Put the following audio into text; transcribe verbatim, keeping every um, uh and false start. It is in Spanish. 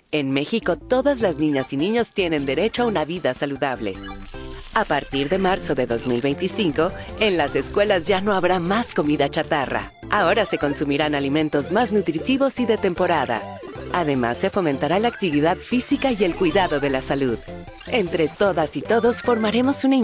En México, todas las niñas y niños tienen derecho a una vida saludable. A partir de marzo de dos mil veinticinco, en las escuelas ya no habrá más comida chatarra. Ahora se consumirán alimentos más nutritivos y de temporada. Además, se fomentará la actividad física y el cuidado de la salud. Entre todas y todos formaremos una